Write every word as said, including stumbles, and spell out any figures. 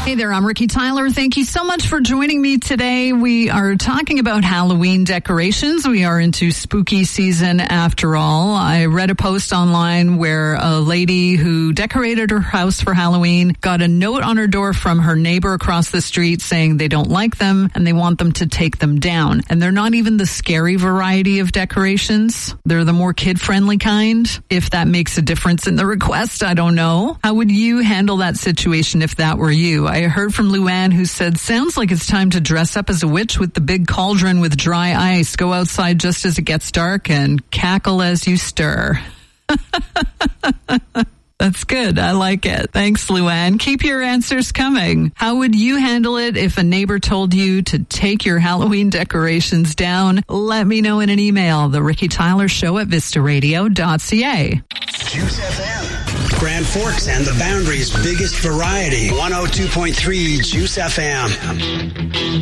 Hey there, I'm Ricky Tyler. Thank you so much for joining me today. We are talking about Halloween decorations. We are into spooky season after all. I read a post online where a lady who decorated her house for Halloween got a note on her door from her neighbor across the street saying they don't like them and they want them to take them down. And they're not even the scary variety of decorations. They're the more kid-friendly kind. If that makes a difference in the request, I don't know. How would you handle that situation if that were you? I heard from Luann who said, sounds like it's time to dress up as a witch with the big cauldron with dry ice. Go outside just as it gets dark and cackle as you stir. That's good. I like it. Thanks, Luann. Keep your answers coming. How would you handle it if a neighbor told you to take your Halloween decorations down? Let me know in an email. The Ricky Tyler Show at vista radio dot c a. Juice F M. Grand Forks and the Boundary's biggest variety. one oh two point three Juice F M.